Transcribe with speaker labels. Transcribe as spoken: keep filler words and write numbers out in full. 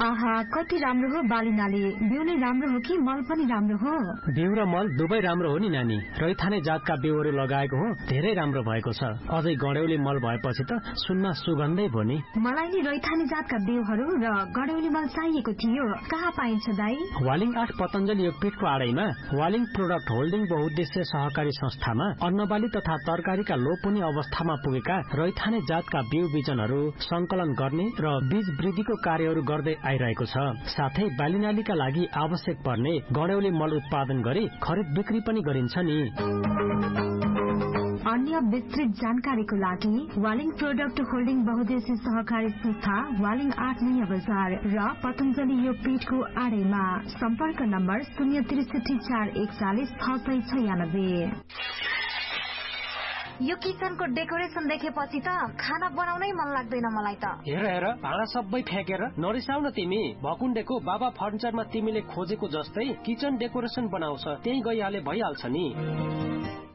Speaker 1: आहा कति राम्रो हो बालिनाले। बिउ नै राम्रो हो कि मल पनि राम्रो हो?
Speaker 2: बिउ र मल दुवै राम्रो हो नि नानी। रैथाने जातका बिउहरू लगाएको हो, धेरै राम्रो भएको छ। अझै गडेउली मल भएपछि त सुनमा सुगन्धै भयो नि।
Speaker 1: मलाई नि रैथाने जातका बिउहरू र गडेउली मल चाहिएको थियो। कहाँ पाइन्छ दाई?
Speaker 2: वालिङ आठ पतञ्जलि योगपीठको आडैमा वालिङ प्रोडक्ट होल्डिङ बहुउद्देश्य सहकारी संस्थामा अन्नबाली तथा तरकारीका लोपुनी अवस्थामा पुगेका रैथाने जातका बिउ बिजनहरू संकलन गर्ने र बीज वृद्धिको कार्यहरू गर्दै आइरहेको छ। साथै बालिनालीका लागि आवश्यक पर्ने गडेउली मल उत्पादन गरी खरिद बिक्री पनि गरिन्छ नि।
Speaker 1: अन्य विस्तृत जानकारीको लागि वालिङ प्रोडक्ट होल्डिङ बहुउद्देश्य सहकारी संस्था वालिङ आठ नयाँ बजार र पतञ्जलि योगपीठको आडैमा। सम्पर्क नम्बर शून्य त्रिसठी चार एकचालिस छ सय छयानब्बे।
Speaker 3: यो किचनको डेकोरेसन देखेपछि त खाना बनाउनै मन लाग्दैन मलाई त।
Speaker 2: हेर हेर भाँडा सबै फ्याँकेर नरिसाउ न तिमी। भकुण्डेको बाबा फर्निचरमा तिमीले खोजेको जस्तै किचन डेकोरेसन बनाउँछ, त्यही गइहाले भइहाल्छ नि।